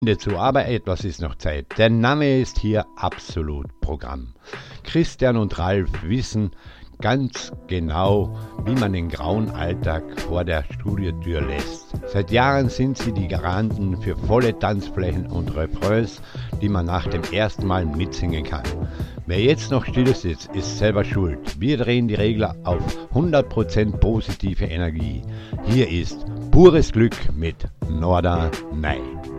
Dazu, aber etwas ist noch Zeit. Der Name ist hier absolut Programm. Christian und Ralf wissen ganz genau, wie man den grauen Alltag vor der Studiotür lässt. Seit Jahren sind sie die Garanten für volle Tanzflächen und Refrains, die man nach dem ersten Mal mitsingen kann. Wer jetzt noch still sitzt, ist selber schuld. Wir drehen die Regler auf 100% positive Energie. Hier ist pures Glück mit Norderney.